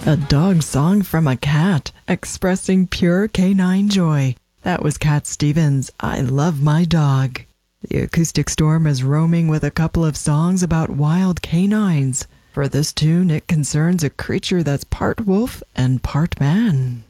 A dog song from a cat, expressing pure canine joy. That was Cat Stevens' I Love My Dog. The Acoustic Storm is roaming with a couple of songs about wild canines. For this tune, it concerns a creature that's part wolf and part man.